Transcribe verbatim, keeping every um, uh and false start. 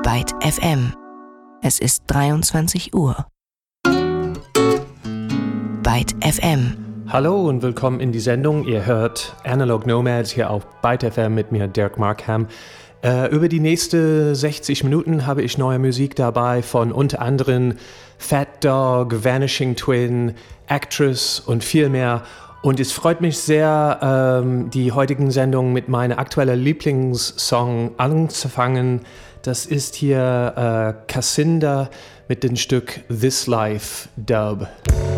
Byte F M. Es ist dreiundzwanzig Uhr. Byte F M. Hallo und willkommen in die Sendung. Ihr hört Analog Nomads hier auf Byte F M mit mir, Dirk Markham. Äh, über die nächsten sechzig Minuten habe ich neue Musik dabei von unter anderem Fat Dog, Vanishing Twin, Actress und viel mehr. Und es freut mich sehr, ähm, die heutigen Sendungen mit meinem aktuellen Lieblingssong anzufangen. Das ist hier äh, Cassinda mit dem Stück This Life Dub.